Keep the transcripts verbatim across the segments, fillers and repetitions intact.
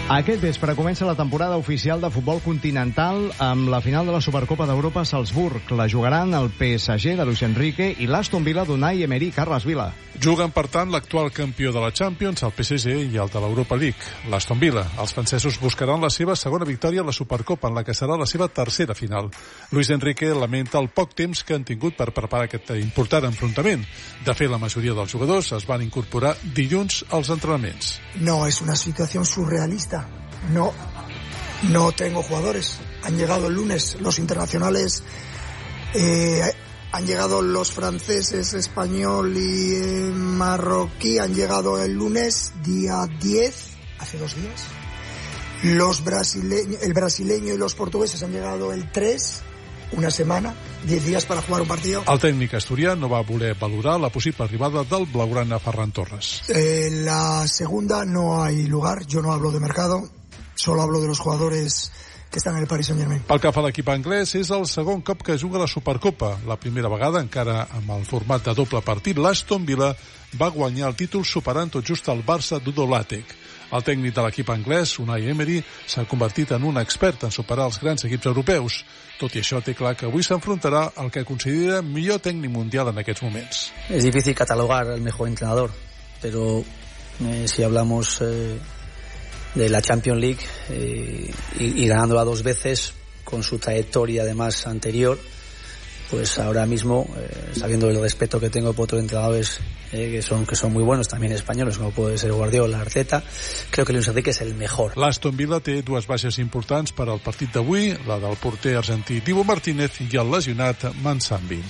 Aquest vespre comença la temporada oficial de futbol continental amb la final de la Supercopa d'Europa a Salzburg. La jugaran el P S G de Luis Enrique i l'Aston Villa d'Unai Emery. Carles Vila. Juguen, per tant, l'actual campió de la Champions, el P S G, i el de l'Europa League, l'Aston Villa. Els francesos buscaran la seva segona victòria a la Supercopa, en la que serà la seva tercera final. Luis Enrique lamenta el poc temps que han tingut per preparar aquest important enfrontament. De fet, la majoria dels jugadors es van incorporar dilluns als entrenaments. No, es una situación surrealista. No, no tengo jugadores. Han llegado el lunes los internacionales, eh, han llegado los franceses, español y eh, marroquí, han llegado el lunes, día diez, hace dos días. Los brasileños, el brasileño y los portugueses han llegado el tres, una semana, diez días para jugar un partido. El tècnic asturià no va voler valorar la possible arribada del blaugrana Ferran Torres. Eh, la segunda no hay lugar, yo no hablo de mercado, solo hablo de los jugadores que estan en el Paris Saint-Germain. Pel que fa a l'equip anglès, és el segon cop que juga la Supercopa. La primera vegada, encara amb el format de doble partit, l'Aston Villa va guanyar el títol superant tot just el Barça d'Udo Lattek. El tècnic de l'equip anglès, Unai Emery, s'ha convertit en un expert en superar els grans equips europeus. Tot i això, té clar que avui s'enfrontarà al que considera millor tècnic mundial en aquests moments. Es difícil catalogar el mejor entrenador, pero eh, si hablamos eh, de la Champions League eh, y, y ganándola dos veces con su trayectoria además anterior, pues ahora mismo, eh, sabiendo el respeto que tengo por otros entrenadores eh, que son que son muy buenos, también españoles, como puede ser Guardiola, Arteta, creo que Luis Enrique es el mejor. L'Aston Villa té dues baixes importants per al partit d'avui, la del porter argentí Dibu Martínez i el lesionat Mansambi.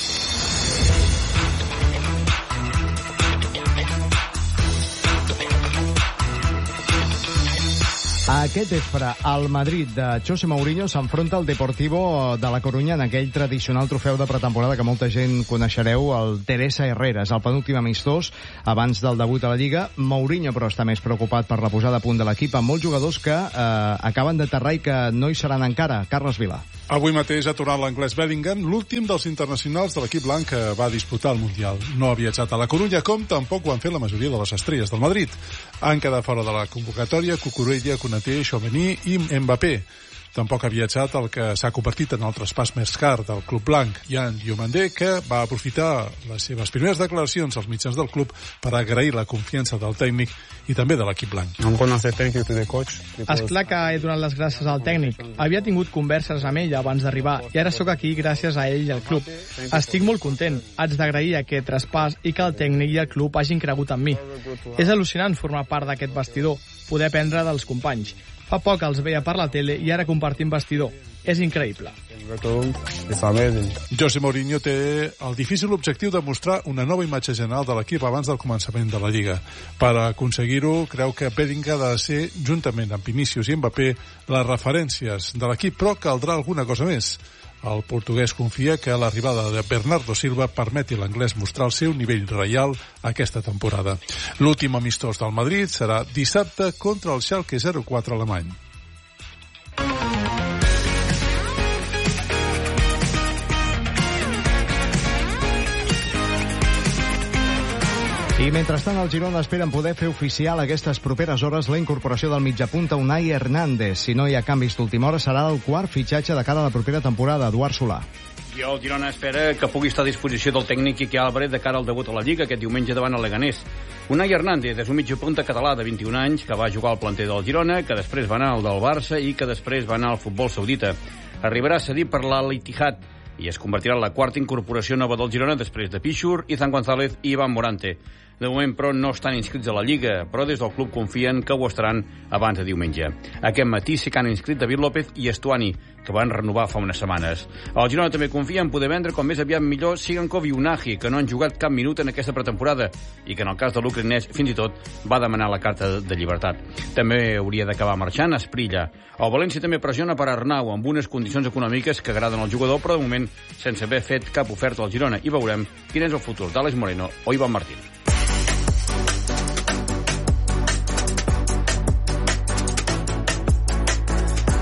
Aquest vespre, el Madrid de José Mourinho s'enfronta al Deportivo de la Coruña en aquell tradicional trofeu de pretemporada que molta gent coneixereu, el Teresa Herreras, el penúltim amistós abans del debut a la Lliga. Mourinho, però, està més preocupat per la posada a punt de l'equip amb molts jugadors que eh, acaben d'aterrar i que no hi seran encara. Carles Vila. Avui mateix ha tornat l'anglès Bellingham, l'últim dels internacionals de l'equip blanc que va disputar el Mundial. No ha viatjat a la Coruña, com tampoc ho han fet la majoria de les estrelles del Madrid. Han quedat fora de la convocatòria Cucurella, Konaté, Tchouaméni i Mbappé. Tampoc ha viatjat el que s'ha convertit en el traspàs més car del club blanc, Yan Diomandé, que va aprofitar les seves primeres declaracions als mitjans del club per agrair la confiança del tècnic i també de l'equip blanc. És clar que he donat les gràcies al tècnic. Havia tingut converses amb ell abans d'arribar i ara sóc aquí gràcies a ell i al club. Estic molt content. Haig d'agrair aquest traspàs i que el tècnic i el club hagin cregut en mi. És al·lucinant formar part d'aquest vestidor, poder aprendre dels companys. Fa poc els veia per la tele i ara compartim vestidor. És increïble. José Mourinho té el difícil objectiu de mostrar una nova imatge general de l'equip abans del començament de la Lliga. Per aconseguir-ho, creu que Bellingham ha de ser, juntament amb Vinícius i Mbappé, les referències de l'equip, però caldrà alguna cosa més. El portuguès confia que l'arribada de Bernardo Silva permeti a l'anglès mostrar el seu nivell reial aquesta temporada. L'últim amistós del Madrid serà dissabte contra el Schalke zero quatre alemany. I mentrestant, el Girona esperen poder fer oficial aquestes properes hores la incorporació del mitjapunta Unai Hernández. Si no hi ha canvis d'última hora, serà el quart fitxatge de cara a la propera temporada. Eduard Solà. I el Girona espera que pugui estar a disposició del tècnic Quique Álvarez de cara al debut a la Lliga aquest diumenge davant el Leganés. Unai Hernández és un mitjapunta català de vint-i-un anys que va jugar al planter del Girona, que després va anar al del Barça i que després va anar al futbol saudita. Arribarà cedit per l'Al Ittihad i es convertirà en la quarta incorporació nova del Girona després de Pichur, Izan González i Ivan Morante. De moment, però, no estan inscrits a la Lliga, però des del club confien que ho estaran abans de diumenge. Aquest matí sí que han inscrit David López i Estuani, que van renovar fa unes setmanes. El Girona també confia en poder vendre com més aviat millor Sigankov i Unahi, que no han jugat cap minut en aquesta pretemporada i que en el cas de l'ucraïnès fins i tot va demanar la carta de llibertat. També hauria d'acabar marxant Esprilla. El València també pressiona per Arnau amb unes condicions econòmiques que agraden al jugador, però de moment sense haver fet cap oferta al Girona, i veurem quin és el futur d'Àlex Moreno o Ivan Martín.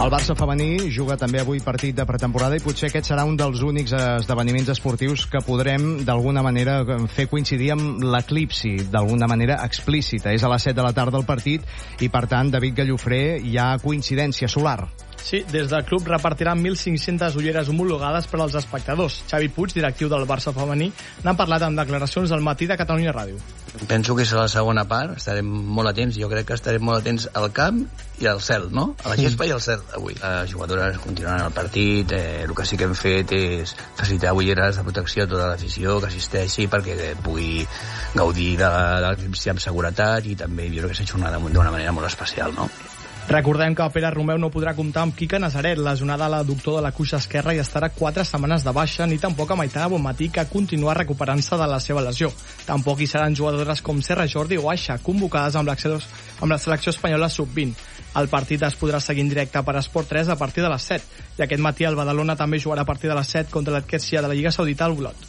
El Barça femení juga també avui partit de pretemporada i potser aquest serà un dels únics esdeveniments esportius que podrem d'alguna manera fer coincidir amb l'eclipsi, d'alguna manera explícita. És a les set de la tarda el partit i, per tant, David Gallofré, hi ha coincidència solar. Sí, des del club repartiran mil cinc-centes ulleres homologades per als espectadors. Xavi Puig, directiu del Barça femení, n'ha parlat amb declaracions al matí de Catalunya Ràdio. Penso que serà la segona part, estarem molt atents, jo crec que estarem molt atents al camp i al cel, no? A la gespa i al cel avui. Les jugadores continuaran el partit, eh, el que sí que hem fet és facilitar ulleres de protecció a tota l'afició que assisteixi perquè pugui gaudir de l'eclipsi amb seguretat i també jo crec que s'ha jornada d'una manera molt especial, no? Recordem que Pere Romeu no podrà comptar amb Quique Nazaret, lesionada a l'adductor de la cuixa esquerra, i estarà quatre setmanes de baixa, ni tampoc amb Aitana Bonmatí, que continua recuperant-se de la seva lesió. Tampoc hi seran jugadores com Serra Jordi o Aixa, convocades amb, amb la selecció espanyola sub vint. El partit es podrà seguir en directe per Esport tres a partir de les set, i aquest matí el Badalona també jugarà a partir de les set contra l'Adquesia de la Lliga Saudita al Olot.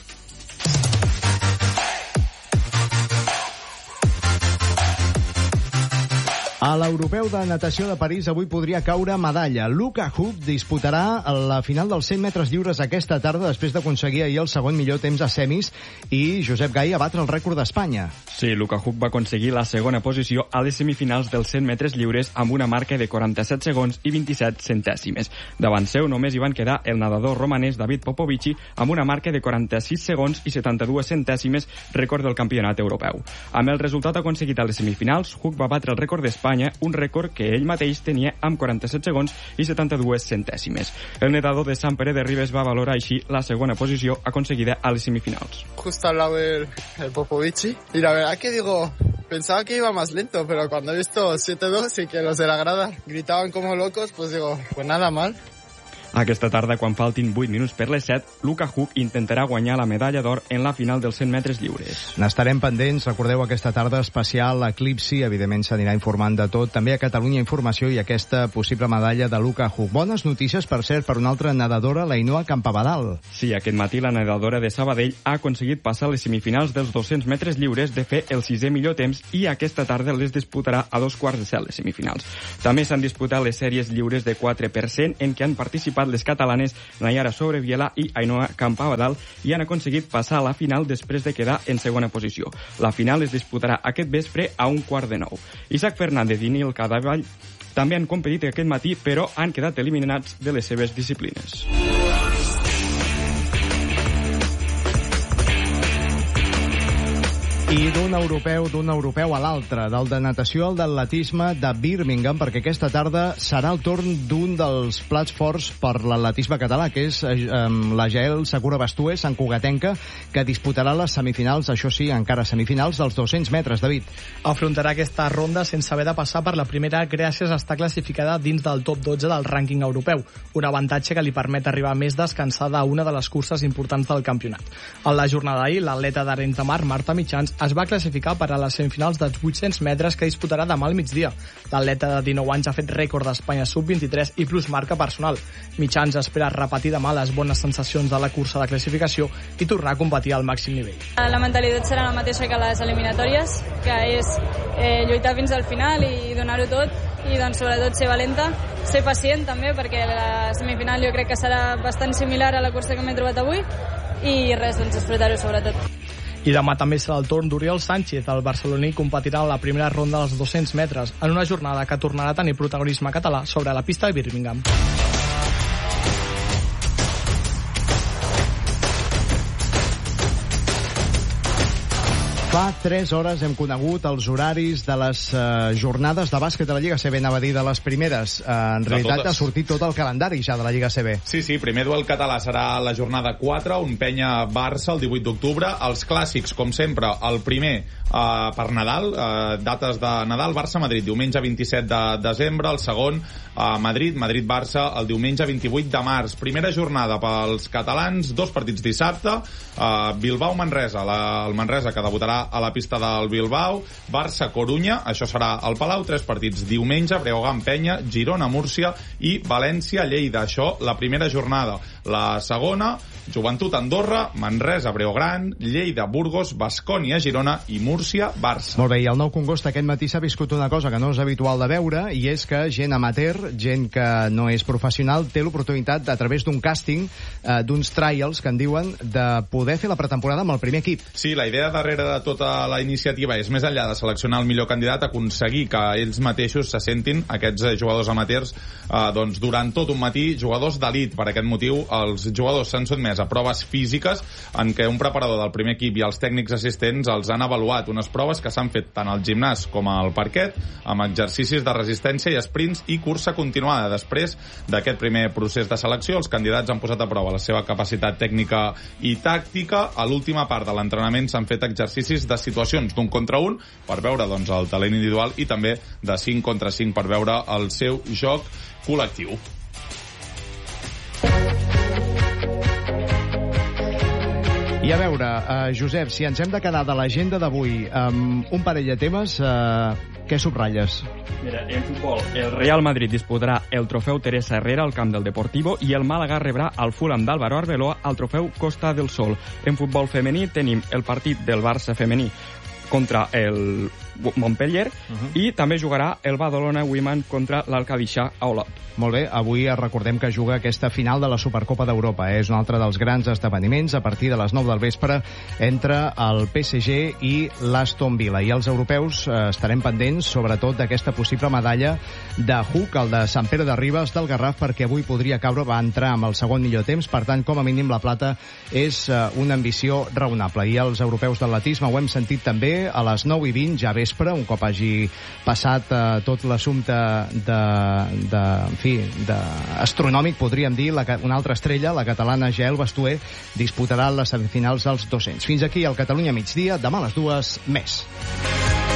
A l'Europeu de Natació de París avui podria caure medalla. Luka Huck disputarà la final dels cent metres lliures aquesta tarda després d'aconseguir ahir el segon millor temps a semis i Josep Gai a batre el rècord d'Espanya. Sí, Luka Huck va aconseguir la segona posició a les semifinals dels cent metres lliures amb una marca de quaranta-set segons i vint-i-set centèsimes. Davant seu només hi van quedar el nedador romanès David Popovici amb una marca de quaranta-sis segons i setanta-dues centèsimes, rècord del campionat europeu. Amb el resultat aconseguit a les semifinals, Huck va batre el rècord d'Espanya, un rècord que ell mateix tenia amb quaranta-set segons i setanta-dues centèsimes. El nedador de Sant Pere de Ribes va valorar així la segona posició aconseguida a les semifinals. Justo al lado el, el Popovici y la verdad que digo, pensaba que iba más lento, pero cuando he visto siete dos y que los de la grada gritaban como locos, pues digo, pues nada mal. Aquesta tarda, quan faltin vuit minuts per les set, Luka Huck intentarà guanyar la medalla d'or en la final dels cent metres lliures. N'estarem pendents. Recordeu aquesta tarda especial Eclipsi. Evidentment s'anirà informant de tot. També a Catalunya Informació i aquesta possible medalla de Luka Huck. Bones notícies, per cert, per una altra nedadora, l'Ainoa Campabadal. Sí, aquest matí la nedadora de Sabadell ha aconseguit passar les semifinals dels dos-cents metres lliures, de fer el sisè millor temps, i aquesta tarda les disputarà a dos quarts de set les semifinals. També s'han disputat les sèries lliures de quatre per cent en què han participat les catalanes Nayara Sobreviela i Ainoa Campabadal i han aconseguit passar a la final després de quedar en segona posició. La final es disputarà aquest vespre a un quart de nou. Isaac Fernández i Nil Cadavall també han competit aquest matí, però han quedat eliminats de les seves disciplines. I d'un europeu, d'un europeu a l'altre, del de natació al d'atletisme de Birmingham, perquè aquesta tarda serà el torn d'un dels plats forts per l'atletisme català, que és eh, la Jael Sakura Bastué, santcugatenca, que disputarà les semifinals, això sí, encara semifinals, dels dos-cents metres, David. Afrontarà aquesta ronda sense haver de passar per la primera gràcies a estar classificada dins del top dotze del rànquing europeu, un avantatge que li permet arribar més descansada a una de les curses importants del campionat. En la jornada d'ahir, l'atleta d'Arenys de Mar, Marta Mitjans, es va classificar per a les semifinals dels vuit-cents metres que disputarà demà al migdia. L'atleta de dinou anys ha fet rècord d'Espanya sub vint-i-tres i plus marca personal. Mitjans espera repetir demà les bones sensacions de la cursa de classificació i tornar a competir al màxim nivell. La mentalitat serà la mateixa que les eliminatòries, que és eh, lluitar fins al final i donar-ho tot i doncs sobretot ser valenta, ser pacient també, perquè la semifinal jo crec que serà bastant similar a la cursa que m'he trobat avui i res, doncs disfrutar-ho sobretot. I demà també serà el torn d'Oriol Sánchez. El barceloní competirà a la primera ronda dels dos-cents metres, en una jornada que tornarà a tenir protagonisme català sobre la pista de Birmingham. Fa tres hores hem conegut els horaris de les uh, jornades de bàsquet de la Lliga C B, anava a dir de les primeres. Uh, en realitat ha sortit tot el calendari ja de la Lliga C B. Sí, sí, primer duel català serà la jornada quatre, un Penya-Barça el divuit d'octubre. Els clàssics, com sempre, el primer uh, per Nadal, uh, dates de Nadal, Barça-Madrid, diumenge vint-i-set de desembre, el segon a Madrid, Madrid-Barça, el diumenge vint-i-vuit de març. Primera jornada pels catalans, dos partits dissabte, uh, Bilbao-Manresa, la, el Manresa que debutarà serà a la pista del Bilbao. Barça-Corunya, això serà al Palau, tres partits diumenge, Breogán-Penya, Girona-Múrcia i València-Lleida. Això la primera jornada. La segona, Joventut-Andorra, Manresa-Breogán, Lleida-Burgos, Baskonia-Girona i Múrcia-Barça. Molt bé, i al Nou Congost aquest matí s'ha viscut una cosa que no és habitual de veure, i és que gent amateur, gent que no és professional, té l'oportunitat, a través d'un càsting, eh, d'uns trials, que en diuen, de poder fer la pretemporada amb el primer equip. Sí, la idea darrere de tota la iniciativa és, més enllà de seleccionar el millor candidat, aconseguir que ells mateixos se sentin, aquests jugadors amateurs, eh, doncs durant tot un matí, jugadors d'elit. Per aquest motiu, els jugadors s'han sotmès a proves físiques en què un preparador del primer equip i els tècnics assistents els han avaluat, unes proves que s'han fet tant al gimnàs com al parquet, amb exercicis de resistència i sprints i cursa continuada. Després d'aquest primer procés de selecció, els candidats han posat a prova la seva capacitat tècnica i tàctica. A l'última part de l'entrenament s'han fet exercicis de situacions d'un contra un per veure doncs, el talent individual i també de cinc contra cinc per veure el seu joc col·lectiu. I a veure, uh, Josep, si ens hem de quedar de l'agenda d'avui amb un parell de temes, uh, què subratlles? Mira, en futbol, el Real Madrid disputarà el trofeu Teresa Herrera al camp del Deportivo i el Màlaga rebrà el Fulham d'Álvaro Arbeloa al trofeu Costa del Sol. En futbol femení tenim el partit del Barça femení contra el Montpellier, uh-huh. i també jugarà el Badalona Women contra l'Alcabixà a Olot. Molt bé, avui recordem que juga aquesta final de la Supercopa d'Europa. Eh? És un altre dels grans esdeveniments a partir de les nou del vespre entre el P S G i l'Aston Villa. I els europeus eh, estarem pendents sobretot d'aquesta possible medalla de Huc, el de Sant Pere de Ribes del Garraf, perquè avui podria caure, va entrar amb el segon millor temps, per tant, com a mínim la plata és eh, una ambició raonable. I els europeus d'atletisme ho hem sentit també a les nou i vint, ja vespre, un cop hagi passat eh, tot l'assumpte de, de, en fi, de astronòmic, podríem dir, la, una altra estrella, la catalana Jael Bastué, disputarà les semifinals als dos-cents. Fins aquí el Catalunya migdia, demà a les dues, més.